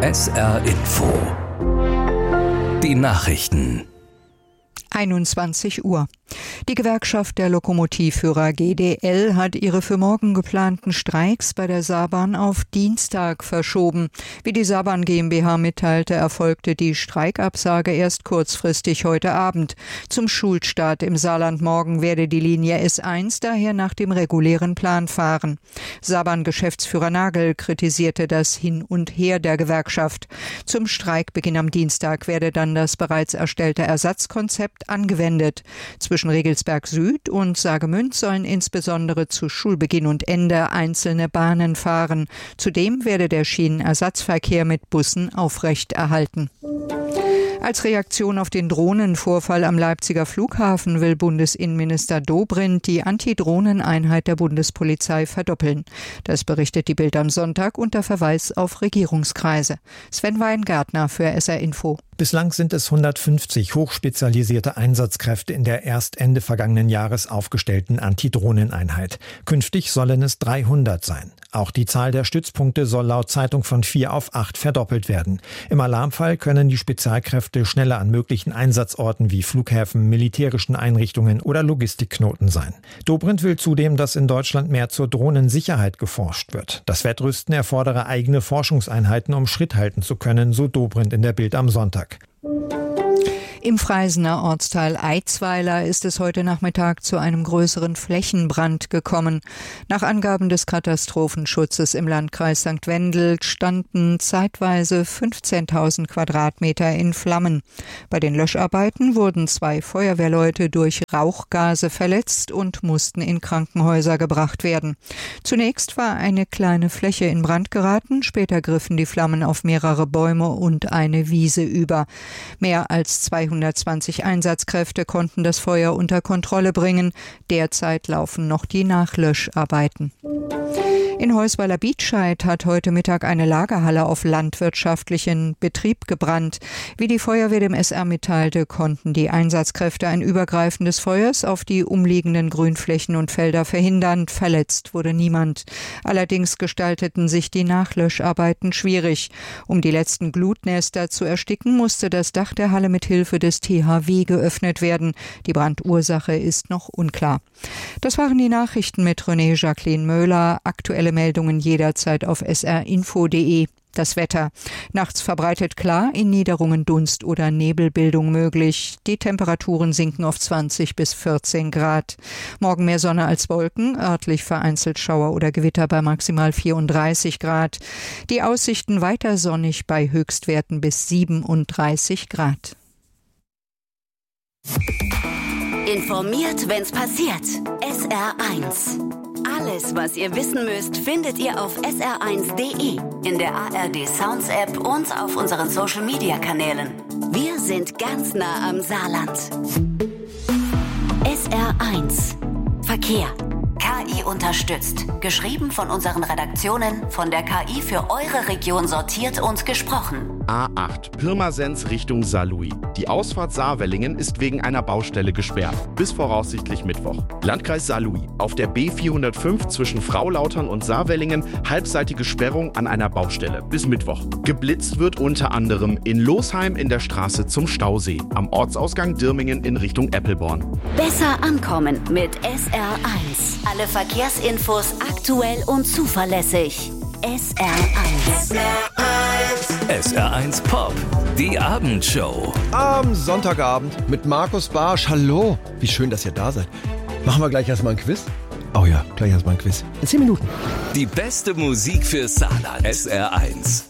SR Info. Die Nachrichten. 21 Uhr. Die Gewerkschaft der Lokomotivführer GDL hat ihre für morgen geplanten Streiks bei der Saarbahn auf Dienstag verschoben. Wie die Saarbahn GmbH mitteilte, erfolgte die Streikabsage erst kurzfristig heute Abend. Zum Schulstart im Saarland morgen werde die Linie S1 daher nach dem regulären Plan fahren. Saarbahn-Geschäftsführer Nagel kritisierte das Hin und Her der Gewerkschaft. Zum Streikbeginn am Dienstag werde dann das bereits erstellte Ersatzkonzept angewendet. Zwischen Regelsberg Süd und Saargemünd sollen insbesondere zu Schulbeginn und Ende einzelne Bahnen fahren. Zudem werde der Schienenersatzverkehr mit Bussen aufrechterhalten. Als Reaktion auf den Drohnenvorfall am Leipziger Flughafen will Bundesinnenminister Dobrindt die Antidrohneneinheit der Bundespolizei verdoppeln. Das berichtet die Bild am Sonntag unter Verweis auf Regierungskreise. Sven Weingärtner für SR Info. Bislang sind es 150 hochspezialisierte Einsatzkräfte in der erst Ende vergangenen Jahres aufgestellten Antidrohneneinheit. Künftig sollen es 300 sein. Auch die Zahl der Stützpunkte soll laut Zeitung von 4 auf 8 verdoppelt werden. Im Alarmfall können die Spezialkräfte schneller an möglichen Einsatzorten wie Flughäfen, militärischen Einrichtungen oder Logistikknoten sein. Dobrindt will zudem, dass in Deutschland mehr zur Drohnensicherheit geforscht wird. Das Wettrüsten erfordere eigene Forschungseinheiten, um Schritt halten zu können, so Dobrindt in der Bild am Sonntag. Im Freisener Ortsteil Eitzweiler ist es heute Nachmittag zu einem größeren Flächenbrand gekommen. Nach Angaben des Katastrophenschutzes im Landkreis St. Wendel standen zeitweise 15.000 Quadratmeter in Flammen. Bei den Löscharbeiten wurden 2 Feuerwehrleute durch Rauchgase verletzt und mussten in Krankenhäuser gebracht werden. Zunächst war eine kleine Fläche in Brand geraten, später griffen die Flammen auf mehrere Bäume und eine Wiese über. Mehr als 220 Einsatzkräfte konnten das Feuer unter Kontrolle bringen. Derzeit laufen noch die Nachlöscharbeiten. In Heusweiler-Bietscheid hat heute Mittag eine Lagerhalle auf landwirtschaftlichen Betrieb gebrannt. Wie die Feuerwehr dem SR mitteilte, konnten die Einsatzkräfte ein Übergreifen des Feuers auf die umliegenden Grünflächen und Felder verhindern. Verletzt wurde niemand. Allerdings gestalteten sich die Nachlöscharbeiten schwierig. Um die letzten Glutnester zu ersticken, musste das Dach der Halle mit Hilfe des THW geöffnet werden. Die Brandursache ist noch unklar. Das waren die Nachrichten mit René Jacqueline Möhler. Aktuelle Meldungen jederzeit auf srinfo.de. Das Wetter. Nachts verbreitet klar, in Niederungen Dunst- oder Nebelbildung möglich. Die Temperaturen sinken auf 20 bis 14 Grad. Morgen mehr Sonne als Wolken, örtlich vereinzelt Schauer oder Gewitter bei maximal 34 Grad. Die Aussichten weiter sonnig bei Höchstwerten bis 37 Grad. Informiert, wenn's passiert. SR1. Alles, was ihr wissen müsst, findet ihr auf sr1.de, in der ARD Sounds App und auf unseren Social-Media-Kanälen. Wir sind ganz nah am Saarland. SR1. Verkehr. KI unterstützt. Geschrieben von unseren Redaktionen, von der KI für eure Region sortiert und gesprochen. A8 Pirmasens Richtung Saarlouis. Die Ausfahrt Saarwellingen ist wegen einer Baustelle gesperrt. Bis voraussichtlich Mittwoch. Landkreis Saarlouis. Auf der B405 zwischen Fraulautern und Saarwellingen halbseitige Sperrung an einer Baustelle. Bis Mittwoch. Geblitzt wird unter anderem in Losheim in der Straße zum Stausee. Am Ortsausgang Dirmingen in Richtung Eppelborn. Besser ankommen mit SR1. Alle Verkehrsinfos aktuell und zuverlässig. SR1. SR1 Pop, die Abendshow. Am Sonntagabend mit Markus Barsch. Hallo, wie schön, dass ihr da seid. Machen wir gleich erstmal ein Quiz? Oh ja, gleich erstmal ein Quiz. In 10 Minuten. Die beste Musik für Saarland. SR1.